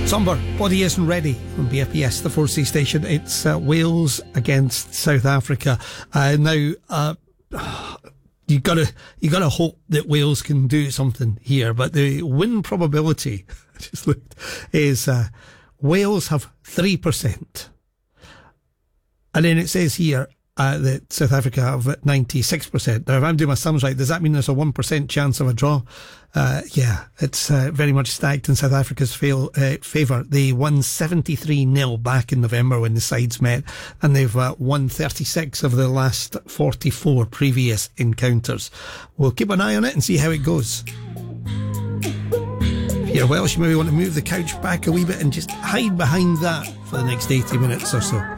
Somber, Body Isn't Ready on BFBS, the 4C station. It's Wales against South Africa. Now, you gotta hope that Wales can do something here, but the win probability, I just looked, is Wales have 3%. And then it says here that South Africa have 96%. Now, if I'm doing my sums right, does that mean there's a 1% chance of a draw? Yeah, it's very much stacked in South Africa's favour. They won 73-0 back in November when the sides met, and they've won 36 of the last 44 previous encounters. We'll keep an eye on it and see how it goes. If you're Welsh, you maybe want to move the couch back a wee bit and just hide behind that for the next 80 minutes or so.